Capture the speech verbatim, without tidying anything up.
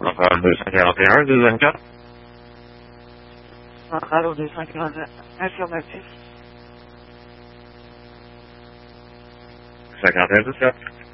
Centrale deux cent quarante et un, deuxième quatre. Centrale au deux cent quarante et un, affirmatif. cinquante et un dix-sept.